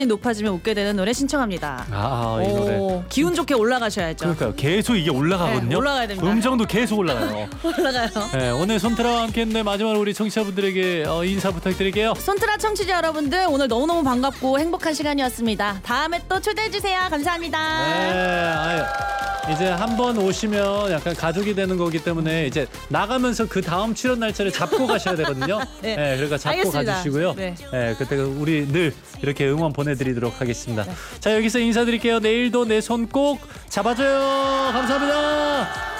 높아지면 웃게 되는 노래 신청합니다. 이 노래. 기운 좋게 올라가셔야죠. 그러니까요. 계속 이게 올라가거든요. 네, 올라가야 됩니다. 음정도 계속 올라가요. 올라가요. 네, 오늘 손트라와 함께했는데 마지막으로 우리 청취자분들에게 인사 부탁드릴게요. 손트라 청취자 여러분들 오늘 너무너무 반갑고 행복한 시간이었습니다. 다음에 또 초대해주세요. 감사합니다. 네, 이제 한번 오시면 약간 가족이 되는 거기 때문에 이제 나가면서 그 다음 출연 날짜를 잡고 가셔야 되거든요. 네. 네, 그러니까 잡고 알겠습니다. 가주시고요. 네. 네, 그때 우리 늘 이렇게 응원 보내드리도록 하겠습니다. 네. 자, 여기서 인사드릴게요. 내일도 내 손 꼭 잡아줘요. 감사합니다.